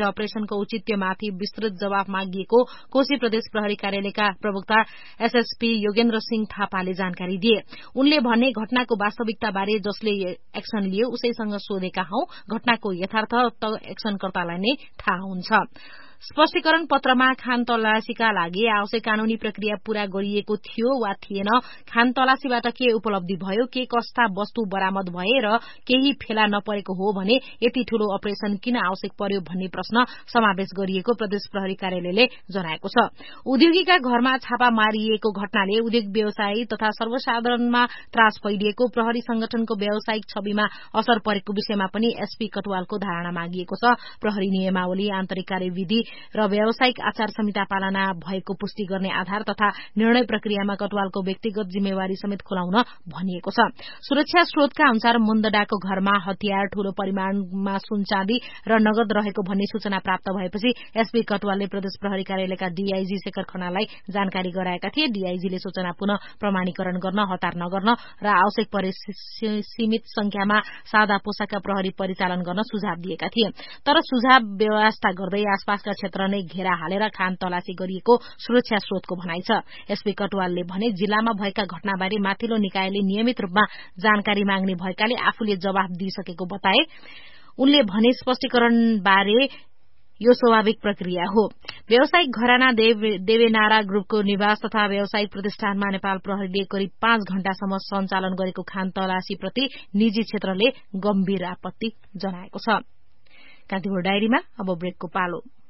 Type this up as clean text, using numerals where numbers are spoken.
र अपरेशनको औचित्यमाथि विस्तृत जवाफ मागिएको कोशी प्रदेश प्रहरी कार्यालयका प्रवक्ता एसएसपी योगेन्द्र सिंह थापाले जानकारी दिए। उनले भने घटनाको वास्तविकताबारे जसले एक्सन लियो उसैसँग सोधेका हौं, घटनाको यथार्थ त एक्सनकर्तालाई नै थाहा हुन्छ। स्पष्टीकरण पत्रमा खान तलासीका लागि आवश्यक कानूनी प्रक्रिया पूरा गरिएको थियो वा थिएन, खान तलासीबाट के उपलब्धि भयो, के कस्ता वस्तु बरामद भए र केही फेला नपरेको हो भने यति ठूलो अपरेशन किन आवश्यक पर्यो भन्ने प्रश्न समावेश गरिएको प्रदेश प्रहरी कार्यालयले जनाएको छ। उद्योगीका घरमा छापा मारिएको घटनाले उद्योग व्यवसायी तथा सर्वसाधारणमा त्रास फैलिएको, प्रहरी संगठनको व्यावसायिक छविमा असर परेको विषयमा पनि एसपी कटुवालको धारणा मागिएको छ। प्रहरी नियमावली, आन्तरिक कार्यविधि र व्यावसायिक आचार संहिता पालना भएको पुष्टि गर्ने आधार तथा निर्णय प्रक्रियामा कटुवालको व्यक्तिगत जिम्मेवारी समेत खुलाउन भनिएको छ। सुरक्षा स्रोतका अनुसार मुन्दडाको घरमा हतियार, ठूलो परिमाणमा सुनचाँदी र नगद रहेको भन्ने सूचना प्राप्त भएपछि एसपी कटुवालले प्रदेश प्रहरी कार्यालयका डीआईजी शेखर खनाललाई जानकारी गराएका थिए। डीआईजीले सूचना पुनः प्रमाणीकरण गर्न, हतार नगर्न र आवश्यक परे सीमित संख्यामा सादा पोसाकका प्रहरी परिचालन गर्न सुझाव दिएका थिए। तर सुझाव व्यवस्था गर्दै आसपासका क्षेत्र नै घेरा हालेर खान तलासी गरिएको सुरक्षा स्रोतको भनाइ छ। एसपी कटुवालले भने जिल्लामा भएका घटनाबारे माथिल्लो निकायले नियमित रूपमा जानकारी माग्ने भएकाले आफूले जवाफ दिइसकेको बताए। उनले भने स्पष्टीकरणबारे यो स्वाभाविक प्रक्रिया हो। व्यावसायिक घराना देवेनारा ग्रुपको निवास तथा व्यावसायिक प्रतिष्ठानमा नेपाल प्रहरीले करिब 5 घण्टासम्म सञ्चालन गरेको खान तलासीप्रति निजी क्षेत्रले गम्भीर आपत्ति जनाएको छ। कान्तिपुर डायरीमा अब ब्रेकको पालो।